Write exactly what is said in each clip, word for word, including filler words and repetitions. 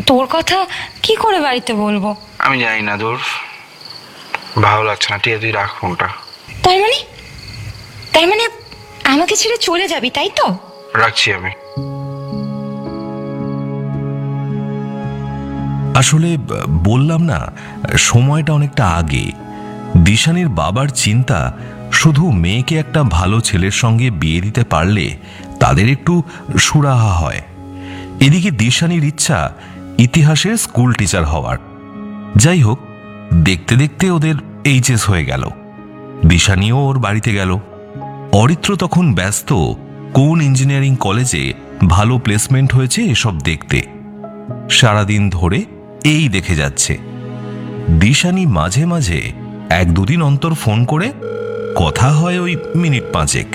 তোর কথা কি করে বাড়িতে বলবো? আমি জানি না, দূর ভালো লাগছে না। ঠিক আছে, তুই রাখ ফোনটা। তার মানে তার মানে আমাকে ছেড়ে চলে যাবি, তাই তো? রাখছি আমি। আসলে বললাম না, সময়টা অনেকটা আগে। দিশানির বাবার চিন্তা শুধু মেয়েকে একটা ভালো ছেলের সঙ্গে বিয়ে দিতে পারলে তাদের একটু সুরাহা হয়। এদিকে দিশানির ইচ্ছা ইতিহাসের স্কুল টিচার হওয়ার। যাই হোক, দেখতে দেখতে ওদের এইচএস হয়ে গেল। দিশানিও ওর বাড়িতে গেল। অরিত্র তখন ব্যস্ত কোন ইঞ্জিনিয়ারিং কলেজে ভালো প্লেসমেন্ট হয়েছে এসব দেখতে। সারাদিন ধরে এই দেখে যাচ্ছে। দিশানি মাঝে মাঝে এক দুদিন অন্তর ফোন করে, কথা হয় ওই মিনিট পাঁচেক।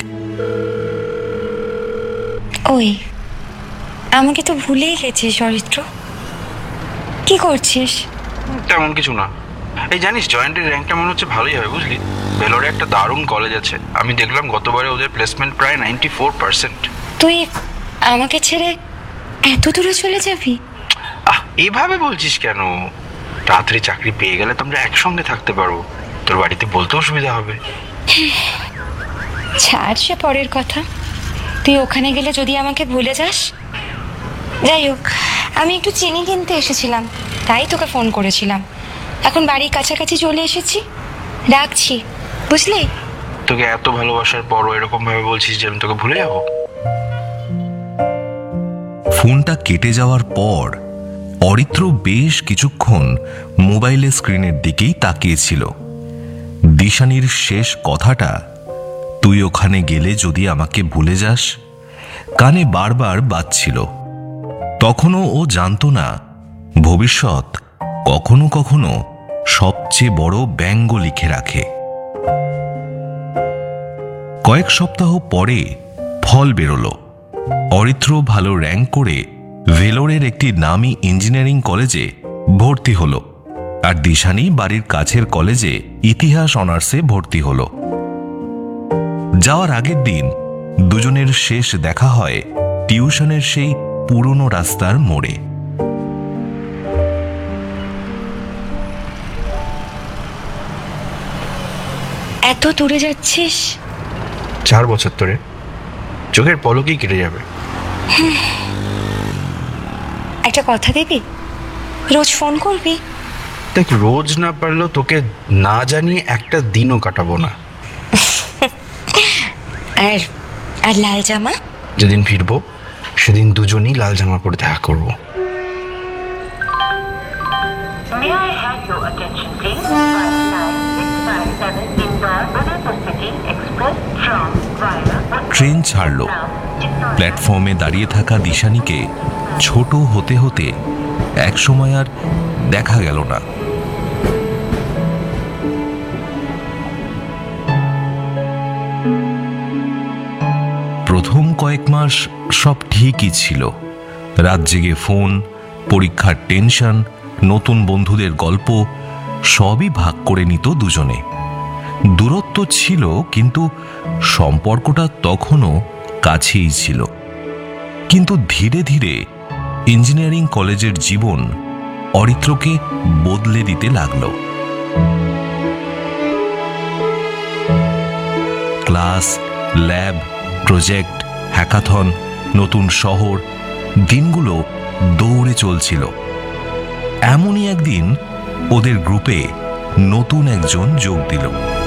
ওই আমাকে তো ভুলেই গেছিস অরিত্র। কি করছিস? তেমন কিছু না। এই জানিস, জয়েন্টের র্যাঙ্কটা মনে হচ্ছে ভালোই হবে, বুঝলি? ভেলোরে একটা দারুণ কলেজ আছে। আমি দেখলাম গতবারে ওদের প্লেসমেন্ট প্রায় নাইনটি ফোর পার্সেন্ট। তুই আমাকে ছেড়ে এত দূরে চলে যাবি? আহ, এভাবে বলছিস কেন? রাত্রি চাকরি পেয়ে গেলে তোমরা একসঙ্গে থাকতে পারবো। তোর বাড়িতে বলতেও সুবিধা হবে। ছাড় সে পরের কথা। তুই ওখানে গেলে যদি আমাকে ভুলে যাস। যাই হোক, আমি একটু চিনি কিনতে এসেছিলাম, তাই তোকে ফোন করেছিলাম। এখন বাড়ির কাছাকাছি চলে এসেছি, রাখছি, বুঝলি? তোকে এত ভালোবাসার পরও এরকম ভাবে বলছিস যে আমি তোকে ভুলে যাবো? ফোনটা কেটে যাওয়ার পর অরিত্র বেশ কিছুক্ষণ মোবাইলের স্ক্রিনের দিকেই তাকিয়েছিল। দিশানির শেষ কথাটা, তুই ওখানে গেলে যদি আমাকে ভুলে যাস, কানে বারবার বাজছিল। তখনও ও জানত না ভবিষ্যৎ কখনো কখনো সবচেয়ে বড় ব্যঙ্গ লিখে রাখে। কয়েক সপ্তাহ পরে ফল বেরোলো। অরিত্র ভালো র্যাঙ্ক করে ভেলোরের একটি নামী ইঞ্জিনিয়ারিং কলেজে ভর্তি হলো, আর দিশানি বাড়ির কাছের কলেজে ইতিহাস অনার্সে ভর্তি হলো। যাওয়ার আগের দিন দুজনের শেষ দেখা হয় টিউশনের সেই পুরনো রাস্তার মোড়ে। এত দূরে যাচ্ছিস? চার বছর ধরে চোখের পলকেই কেটে যাবে। একটা কথা দিবি? রোজ ফোন করবি? দেখ, রোজ না পারলেও তোকে না জানিয়ে একটা দিনও কাটাবো না। আর আর লাল জামা? যেদিন ফিরবো সেদিন দুজনেই লাল জামা পরে দেখা করবো। ট্রেন ছাড়ল। প্ল্যাটফর্মে দাঁড়িয়ে থাকা দিশানিকে ছোট হতে হতে একসময় আর দেখা গেল না। প্রথম কয়েক মাস সব ঠিকই ছিল। রাত জেগে ফোন, পরীক্ষার টেনশন, নতুন বন্ধুদের গল্প সবই ভাগ করে নিত দুজনে। দূরত্ব ছিল, কিন্তু সম্পর্কটা তখনও কাছেই ছিল। কিন্তু ধীরে ধীরে ইঞ্জিনিয়ারিং কলেজের জীবন অরিত্রকে বদলে দিতে লাগলো। ক্লাস, ল্যাব, প্রজেক্ট, হ্যাকাথন, নতুন শহর, দিনগুলো দৌড়ে চলছিল। এমনই একদিন ওদের গ্রুপে নতুন একজন যোগ দিল,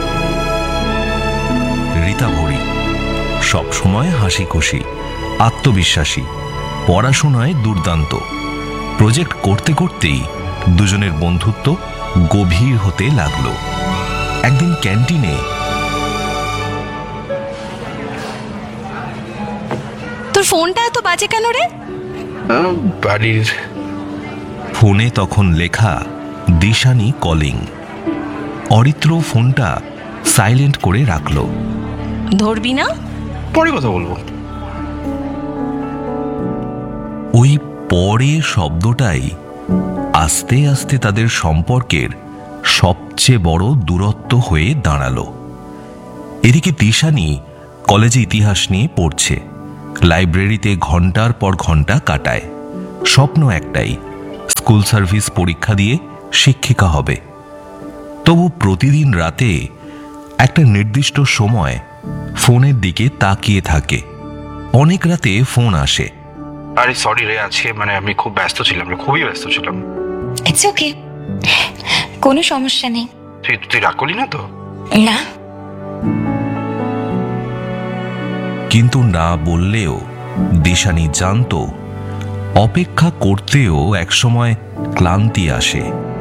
রীতা ভরি। সবসময় হাসি খুশি, আত্মবিশ্বাসী, পড়াশোনায় দুর্দান্ত। প্রজেক্ট করতে করতেই দুজনের বন্ধুত্ব গভীর হতে লাগলো। একদিন ক্যান্টিনে, তোর ফোনটা এত বাজে কেন রে? বাড়ির ফোনে তখন লেখা দিশানি কলিং। অরিত্র ফোনটা সাইলেন্ট করে রাখল। ধরবি না? পরে কথা বলবো। ওই পরে শব্দটাই আস্তে আস্তে তাদের সম্পর্কের সবচেয়ে বড় দূরত্ব হয়ে দাঁড়ালো। এদিকে দিশানি কলেজে ইতিহাস নিয়ে পড়ছে। লাইব্রেরিতে ঘন্টার পর ঘন্টা কাটায়। স্বপ্ন একটাই, স্কুল সার্ভিস পরীক্ষা দিয়ে শিক্ষিকা হবে। তবু প্রতিদিন রাতে একটা নির্দিষ্ট সময় ফোনের দিকে তাকিয়ে থাকে। অনেক রাতে ফোন আসে। আরে সরি রে, আজকে মানে আমি খুব ব্যস্ত ছিলাম রে, খুবই ব্যস্ত ছিলাম। ইটস ওকে, কোনো সমস্যা নেই। তুই তুই রাগ করলি না তো? না। কিন্তু না বললেও দিশানি জানতো অপেক্ষা করতেও একসময় ক্লান্তি আসে।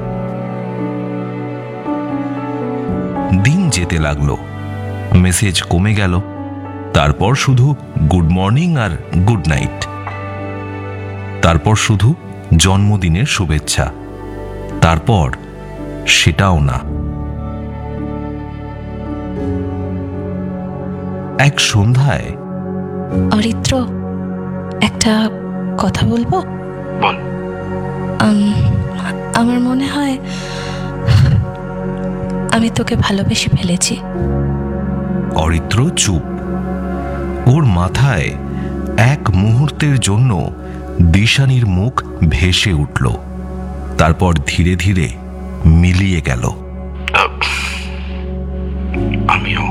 দিন যেতে লাগলো, মেসেজ কমে গেল। তারপর শুধু গুড মর্নিং আর গুড নাইট। তারপর শুধু জন্মদিনের শুভেচ্ছা। তারপর সেটাও না। এক সন্ধ্যায়, অরিত্র, একটা কথা বলবো? বল। আম, আমার মনে হয় আমি তোকে ভালোবেসে ফেলেছি। অরিত্র চুপ। ওর মাথায় এক মুহূর্তের জন্য দিশানির মুখ ভেসে উঠল, তারপর ধীরে ধীরে মিলিয়ে গেল। আমিও।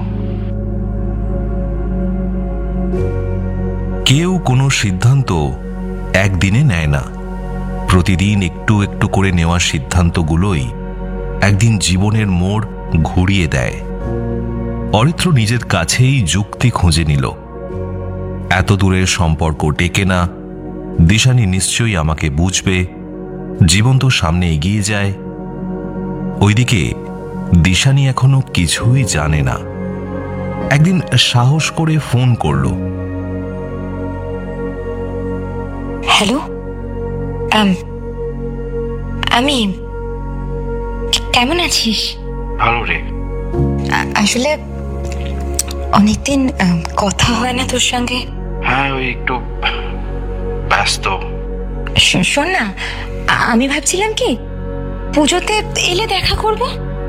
কেউ কোনো সিদ্ধান্ত একদিনে নেয় না। প্রতিদিন একটু একটু করে নেওয়া সিদ্ধান্তগুলোই একদিন জীবনের মোড় ঘুরিয়ে দেয়। অরিত্র নিজের কাছেই যুক্তি খুঁজে নিল। এত দূরের সম্পর্ক টেকে না, দিশানি নিশ্চয়ই আমাকে বুঝবে, জীবন তো সামনে এগিয়ে যায়। ওইদিকে দিশানি এখনো কিছুই জানে না। একদিন সাহস করে ফোন করল। হ্যালো, আমি, কেমন আছিস? ভালো রে। আসলে অনেকদিন কথা হয় না তোর সঙ্গে। হ্যাঁ, ওই একটু ব্যস্ত। শোন না, আমি ভাবছিলাম কি পুজোতে এলে দেখা করব।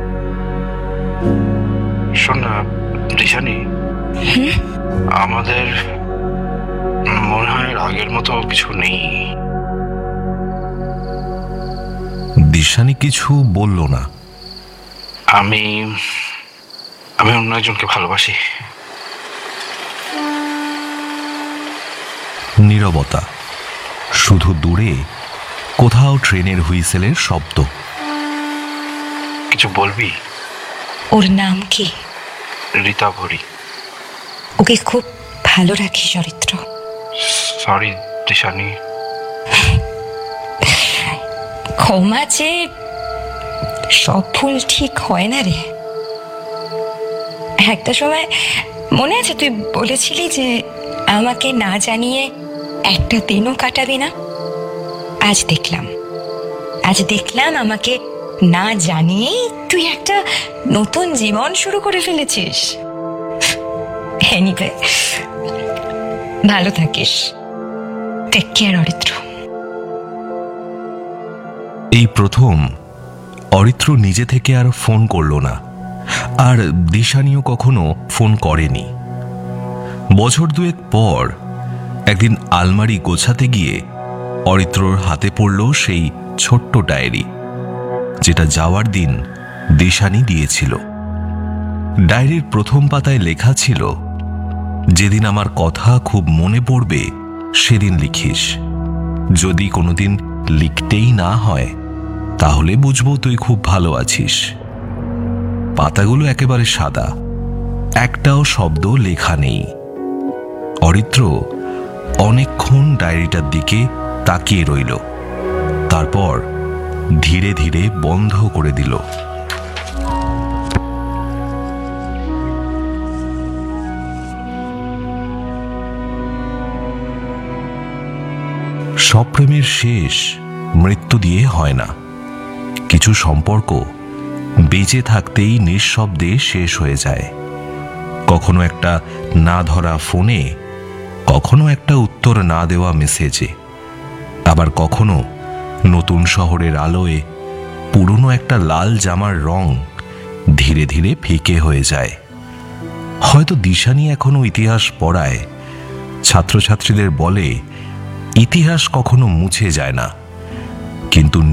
শোন না দিশানি, আমাদের মনে হয় আগের মতো কিছু নেই। দিশানি কিছু বলল না। আমি আমি অন্য একজনকে ভালোবাসি। নীরবতা, শুধু দূরে কোথাও ট্রেনের হুইসেলের শব্দ। কিছু বলবি? ওর নাম কি? রীতা ভরি। ওকে খুব ভালো রাখিস অরিত্র। সরি দিশানি। ক্ষমা চেয়ে সব ভুল ঠিক হয় না রে। একটা সময় মনে আছে তুই বলেছিলি যে আমাকে না জানিয়ে একটা দিনও কাটাবি না। আজ দেখলাম আজ দেখলাম আমাকে না জানিয়েই তুই একটা নতুন জীবন শুরু করে ফেলেছিস। এনিওয়ে, ভালো থাকিস। Take care Aritra. এই প্রথম অরিত্র নিজে থেকে আর ফোন করল না, আর দিশানিও কখনো ফোন করেনি। বছর দুয়েক পর একদিন আলমারি গোছাতে গিয়ে অরিত্রর হাতে পড়ল সেই ছোট্ট ডায়েরি, যেটা যাওয়ার দিন দিশানি দিয়েছিল। ডায়েরির প্রথম পাতায় লেখা ছিল, যেদিন আমার কথা খুব মনে পড়বে সেদিন লিখিস। যদি কোনোদিন লিখতেই না হয় তাহলে বুঝবো তুই খুব ভালো আছিস। পাতাগুলো একেবারে সাদা, একটাও শব্দ লেখা নেই। অরিত্র অনেকক্ষণ ডায়েরিটার দিকে তাকিয়ে রইল, তারপর ধীরে ধীরে বন্ধ করে দিল। সব প্রেমের শেষ মৃত্যু দিয়ে হয় না। কিছু সম্পর্ক বেঁচে থাকতেই নিঃশব্দে শেষ হয়ে যায়। কখনো একটা না ধরা ফোনে, কখনো একটা উত্তর না দেওয়া মেসেজে, আবার কখনো নতুন শহরের আলোয় পুরনো একটা লাল জামার রং ধীরে ধীরে ফিকে হয়ে যায়। হয়তো দিশানি এখনো ইতিহাস পড়ায়, ছাত্রছাত্রীদের বলে ইতিহাস কখনো মুছে যায় না, কিন্তু